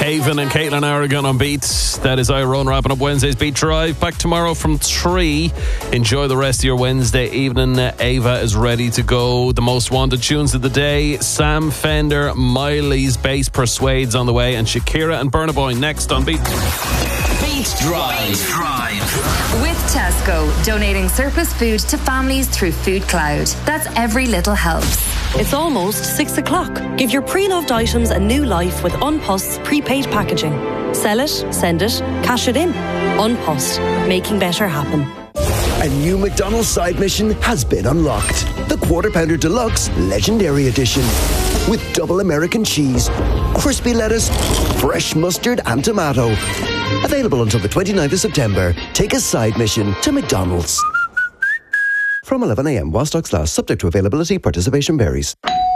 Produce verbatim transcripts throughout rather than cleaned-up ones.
Haven and Caitlin Aragon on Beats. That is Iron wrapping up Wednesday's Beat Drive. Back tomorrow from three. Enjoy the rest of your Wednesday evening. Uh, Ava is ready to go. The most wanted tunes of the day. Sam Fender, Miley's Bass Persuades on the way, and Shakira and Burna Boy next on Beat. Beat Drive. Drive. With Tesco, donating surplus food to families through Food Cloud. That's every little helps. It's almost six o'clock. Give your pre-loved items a new life with Unpost's prepaid packaging. Sell it, send it, cash it in. Unpost, making better happen. A new McDonald's side mission has been unlocked. The Quarter Pounder Deluxe Legendary Edition. With double American cheese, crispy lettuce, fresh mustard and tomato. Available until the twenty-ninth of September. Take a side mission to McDonald's. From eleven a.m. while stocks last, subject to availability, participation varies.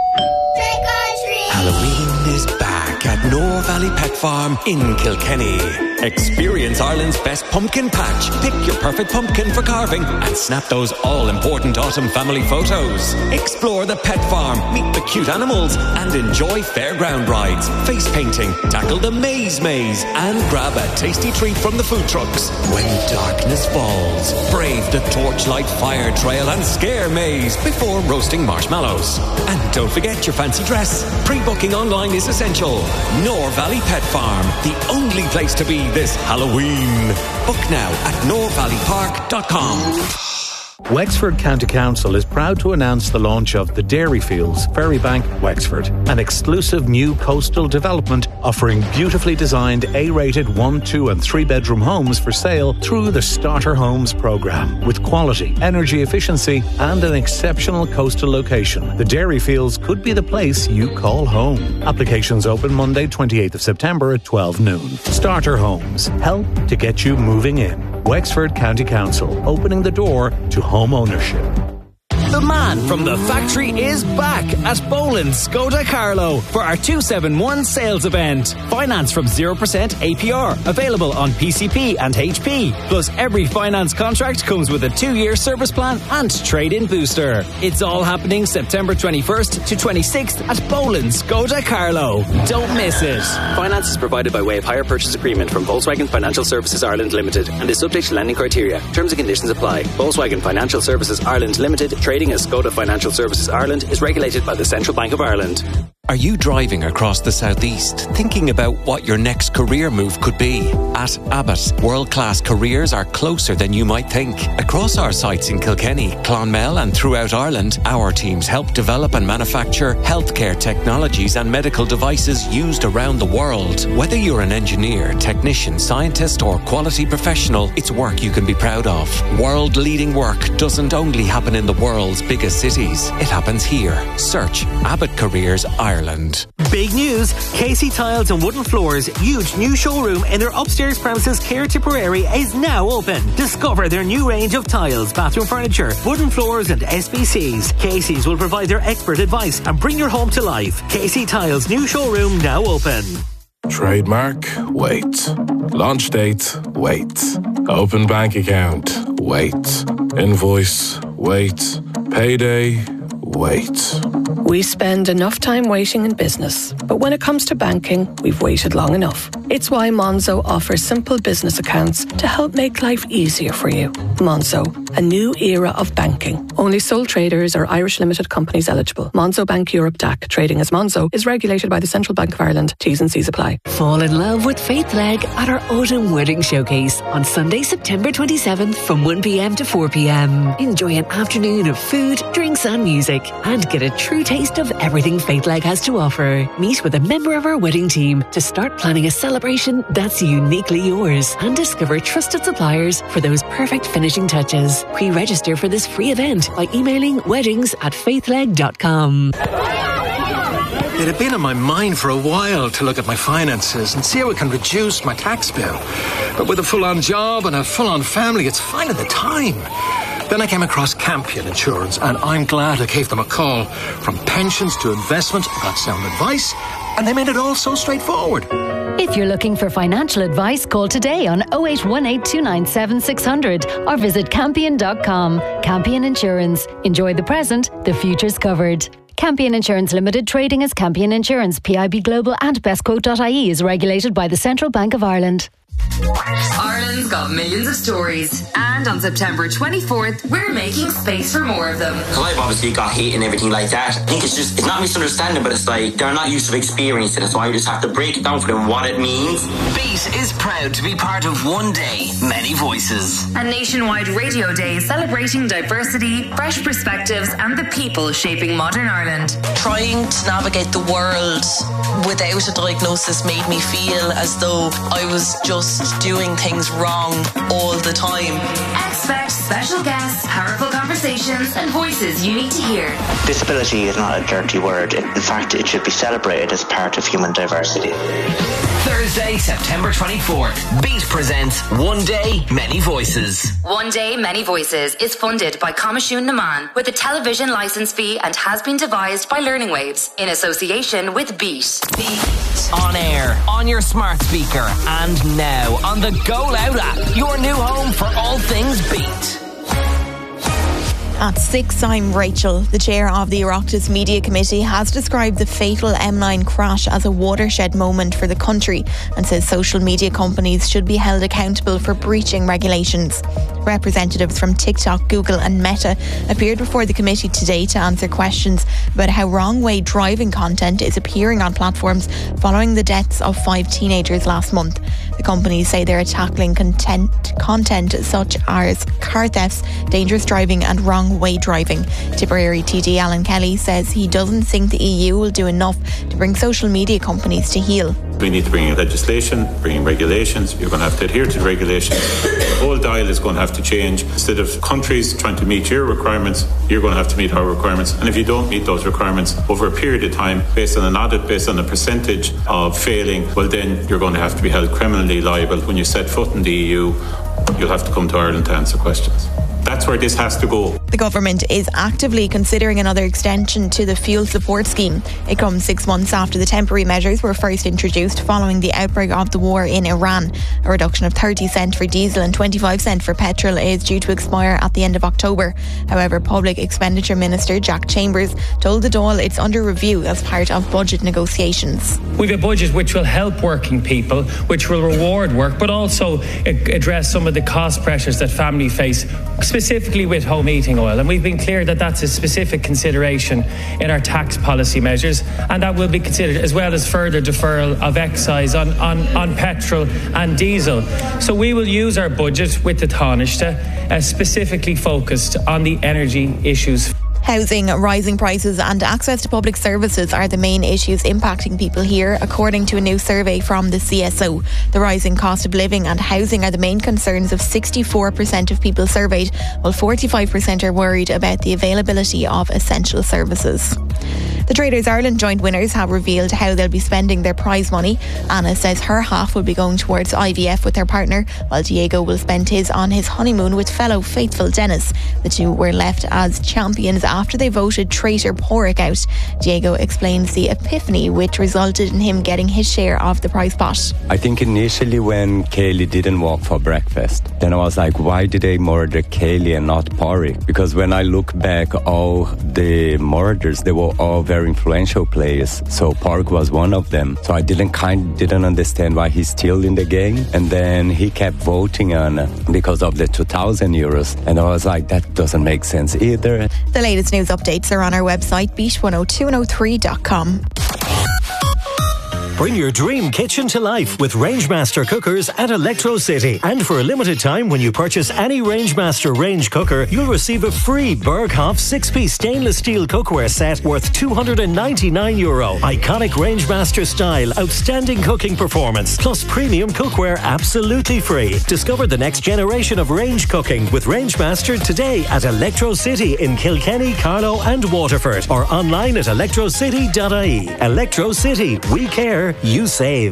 Halloween is back at Nor Valley Pet Farm in Kilkenny. Experience Ireland's best pumpkin patch. Pick your perfect pumpkin for carving and snap those all-important autumn family photos. Explore the pet farm, meet the cute animals and enjoy fairground rides, face painting, tackle the maze maze and grab a tasty treat from the food trucks. When darkness falls, brave the torchlight fire trail and scare maze before roasting marshmallows. And don't forget your fancy dress. Pre-booking online is essential. Nor Valley Pet Farm, the only place to be this Halloween. Book now at nor valley park dot com. Wexford County Council is proud to announce the launch of the Dairy Fields, Ferrybank, Wexford, an exclusive new coastal development offering beautifully designed A-rated one, two and three bedroom homes for sale through the Starter Homes programme. With quality, energy efficiency and an exceptional coastal location, the Dairy Fields could be the place you call home. Applications open Monday twenty-eighth of September at twelve noon. Starter Homes, help to get you moving in. Wexford County Council, opening the door to home ownership. The man from the factory is back at Boland Skoda Carlow for our two seven one sales event. Finance from zero percent A P R. Available on P C P and H P. Plus every finance contract comes with a two-year service plan and trade-in booster. It's all happening September twenty-first to twenty-sixth at Boland Skoda Carlow. Don't miss it. Finance is provided by way of hire purchase agreement from Volkswagen Financial Services Ireland Limited and is subject to lending criteria. Terms and conditions apply. Volkswagen Financial Services Ireland Limited, trading as Skoda Financial Services Ireland, is regulated by the Central Bank of Ireland. Are you driving across the southeast, thinking about what your next career move could be? At Abbott, world-class careers are closer than you might think. Across our sites in Kilkenny, Clonmel and throughout Ireland, our teams help develop and manufacture healthcare technologies and medical devices used around the world. Whether you're an engineer, technician, scientist or quality professional, it's work you can be proud of. World-leading work doesn't only happen in the world's biggest cities. It happens here. Search Abbott Careers Ireland. Ireland. Big news! Casey Tiles and Wooden Floors' huge new showroom in their upstairs premises here Tipperary is now open. Discover their new range of tiles, bathroom furniture, wooden floors and S B Cs. Casey's will provide their expert advice and bring your home to life. Casey Tiles' new showroom now open. Trademark, wait. Launch date, wait. Open bank account, wait. Invoice, wait. Payday, wait. We spend enough time waiting in business, but when it comes to banking, we've waited long enough. It's why Monzo offers simple business accounts to help make life easier for you. Monzo, a new era of banking. Only sole traders or Irish limited companies eligible. Monzo Bank Europe D A C, trading as Monzo, is regulated by the Central Bank of Ireland. T's and C's apply. Fall in love with Faith Leg at our Autumn Wedding Showcase on Sunday, September twenty-seventh from one p.m. to four p.m. Enjoy an afternoon of food, drinks and music and get a true taste of everything Faith Leg has to offer. Meet with a member of our wedding team to start planning a celebration that's uniquely yours and discover trusted suppliers for those perfect finishing touches. Pre-register for this free event by emailing weddings at faithleg dot com. It had been on my mind for a while to look at my finances and see how I can reduce my tax bill. But with a full-on job and a full-on family, it's finding the time. Then I came across Campion Insurance, and I'm glad I gave them a call. From pensions to investment, I got sound advice, and they made it all so straightforward. If you're looking for financial advice, call today on oh eight one eight, two nine seven, six hundred or visit campion dot com. Campion Insurance. Enjoy the present, the future's covered. Campion Insurance Limited, trading as Campion Insurance, P I B Global and bestquote dot I E is regulated by the Central Bank of Ireland. Ireland's got millions of stories, and on September twenty-fourth, we're making space for more of them. Because I've obviously got hate and everything like that. I think it's just, it's not misunderstanding, but it's like they're not used to experiencing it, so I just have to break it down for them what it means. Beat is proud to be part of One Day, Many Voices, a nationwide radio day celebrating diversity, fresh perspectives, and the people shaping modern Ireland. Trying to navigate the world without a diagnosis made me feel as though I was just doing things wrong all the time. Expect special guests, powerful conversations, and voices you need to hear. Disability is not a dirty word. In fact, it should be celebrated as part of human diversity. Thursday, September twenty-fourth, Beat presents One Day, Many Voices. One Day, Many Voices is funded by Coimisiún na Man with a television licence fee and has been devised by Learning Waves in association with Beat. Beat. On air, on your smart speaker, and now on the Go Loud app, your new home for all things Beat. At six, I'm Rachel. The chair of the Oireachtas Media Committee has described the fatal M nine crash as a watershed moment for the country and says social media companies should be held accountable for breaching regulations. Representatives from TikTok, Google and Meta appeared before the committee today to answer questions about how wrong-way driving content is appearing on platforms following the deaths of five teenagers last month. The companies say they're tackling content, content such as car thefts, dangerous driving and wrong-way driving. Tipperary T D Alan Kelly says he doesn't think the E U will do enough to bring social media companies to heel. We need to bring in legislation, bring in regulations. You're going to have to adhere to the regulations. The whole dial is going to have to change. Instead of countries trying to meet your requirements, you're going to have to meet our requirements. And if you don't meet those requirements over a period of time, based on an audit, based on a percentage of failing, well then you're going to have to be held criminally liable. When you set foot in the E U, you'll have to come to Ireland to answer questions. That's where this has to go. The government is actively considering another extension to the fuel support scheme. It comes six months after the temporary measures were first introduced following the outbreak of the war in Iran. A reduction of thirty cent for diesel and twenty-five cent for petrol is due to expire at the end of October. However, Public Expenditure Minister Jack Chambers told the Dáil it's under review as part of budget negotiations. We've a budget which will help working people, which will reward work, but also address some of the cost pressures that families face, specifically with home heating oil. And we've been clear that that's a specific consideration in our tax policy measures, and that will be considered, as well as further deferral of excise on, on, on petrol and diesel. So we will use our budget with the Taoiseach uh, specifically focused on the energy issues. Housing, rising prices and access to public services are the main issues impacting people here, according to a new survey from the C S O. The rising cost of living and housing are the main concerns of sixty-four percent of people surveyed, while forty-five percent are worried about the availability of essential services. The Traders Ireland joint winners have revealed how they'll be spending their prize money. Anna says her half will be going towards I V F with her partner, while Diego will spend his on his honeymoon with fellow faithful Dennis. The two were left as champions after they voted traitor Porrick out. Diego explains the epiphany which resulted in him getting his share of the prize pot. I think initially when Kaylee didn't walk for breakfast, then I was like, why did they murder Kaylee and not Porrick? Because when I look back, all the murders, they were all very influential players. So Porrick was one of them. So I didn't kind didn't understand why he's still in the game. And then he kept voting on because of the two thousand euros. And I was like, that doesn't make sense either. The latest news updates are on our website, beat one oh two one oh three dot com. Bring your dream kitchen to life with Rangemaster cookers at Electro City. And for a limited time, when you purchase any Rangemaster range cooker, you'll receive a free Berghoff six-piece stainless steel cookware set worth two hundred ninety-nine euro. Iconic Rangemaster style, outstanding cooking performance, plus premium cookware absolutely free. Discover the next generation of range cooking with Rangemaster today at Electro City in Kilkenny, Carlow and Waterford, or online at electro city dot I E. Electro City, we care, you save.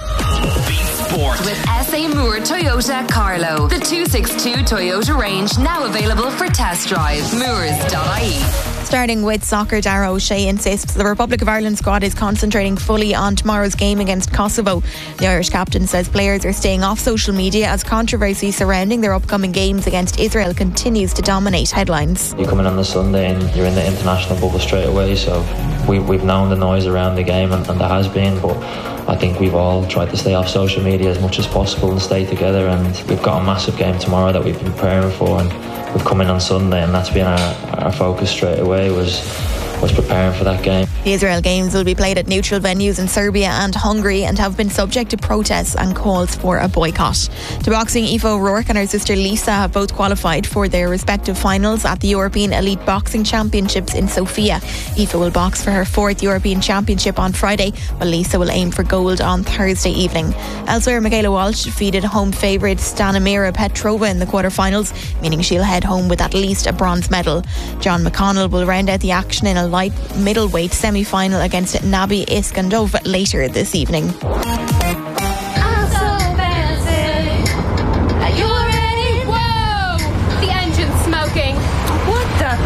Sport. With S A Moore Toyota Carlow. The two sixty-two Toyota range now available for test drive. Moores dot I E. Starting with soccer, Darragh O'Shea insists the Republic of Ireland squad is concentrating fully on tomorrow's game against Kosovo. The Irish captain says players are staying off social media as controversy surrounding their upcoming games against Israel continues to dominate headlines. You come in on the Sunday and you're in the international bubble straight away, so we, we've known the noise around the game, and, and there has been, but I think we've all tried to stay off social media as much as possible and stay together, and we've got a massive game tomorrow that we've been preparing for, and we've come in on Sunday, and that's been our, our focus straight away was was preparing for that game. The Israel games will be played at neutral venues in Serbia and Hungary and have been subject to protests and calls for a boycott. To boxing, Aoife O'Rourke and her sister Lisa have both qualified for their respective finals at the European Elite Boxing Championships in Sofia. Aoife will box for her fourth European Championship on Friday, while Lisa will aim for gold on Thursday evening. Elsewhere, Michaela Walsh defeated home favourite Stanimira Petrova in the quarterfinals, meaning she'll head home with at least a bronze medal. John McConnell will round out the action in a light middleweight semi-final against Nabi Iskandov later this evening. I'm so fancy. Are you ready? Whoa! The engine's smoking. What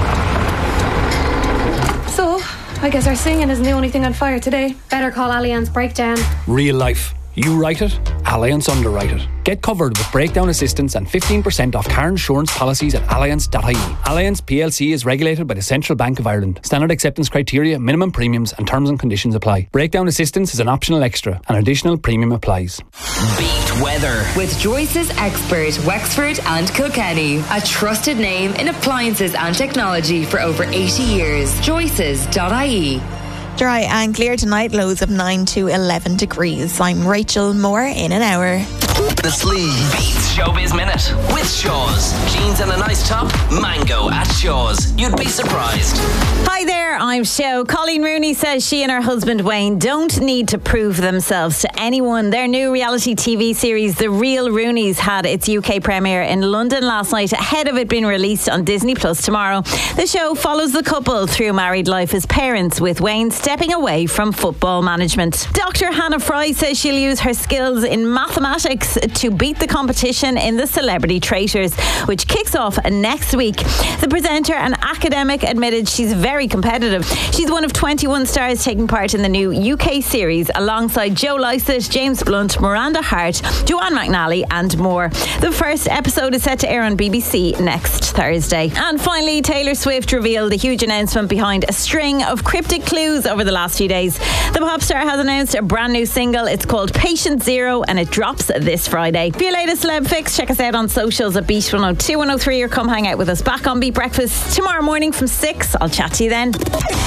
the? So, I guess our singing isn't the only thing on fire today. Better call Allianz Breakdown. Real life. You write it, Allianz underwrite it. Get covered with breakdown assistance and fifteen percent off car insurance policies at allianz dot I E. Allianz P L C is regulated by the Central Bank of Ireland. Standard acceptance criteria, minimum premiums and terms and conditions apply. Breakdown assistance is an optional extra. An additional premium applies. Beat weather with Joyce's expert Wexford and Kilkenny, a trusted name in appliances and technology for over eighty years. Joyce's dot I E. Dry and clear tonight, lows of nine to eleven degrees. I'm Rachel, more in an hour. The Sleeve beats Showbiz Minute with Shaw's. Jeans and a nice top, mango at Shaw's. You'd be surprised. Hi there, I'm Show. Colleen Rooney says she and her husband Wayne don't need to prove themselves to anyone. Their new reality T V series, The Real Rooneys, had its U K premiere in London last night, ahead of it being released on Disney Plus tomorrow. The show follows the couple through married life as parents, with Wayne stepping away from football management. Doctor Hannah Fry says she'll use her skills in mathematics to beat the competition in the Celebrity Traitors, which kicks off next week. The presenter and academic admitted she's very competitive. She's one of twenty-one stars taking part in the new U K series alongside Joe Lycett, James Blunt, Miranda Hart, Joanne McNally and more. The first episode is set to air on B B C next Thursday. And finally, Taylor Swift revealed the huge announcement behind a string of cryptic clues over the last few days. The pop star has announced a brand new single. It's called Patient Zero and it drops this Friday. For your latest celeb fix, check us out on socials at Beat one oh two, one oh three or come hang out with us back on Beat Breakfast tomorrow morning from six. I'll chat to you then.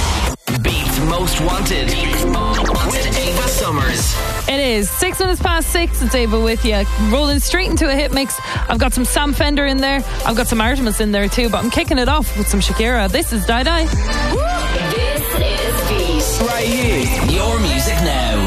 Beat Most Wanted with Ava Summers. It is six minutes past six. It's Ava with you, rolling straight into a hit mix. I've got some Sam Fender in there. I've got some Artemis in there too, but I'm kicking it off with some Shakira. This is Die Die. Woo!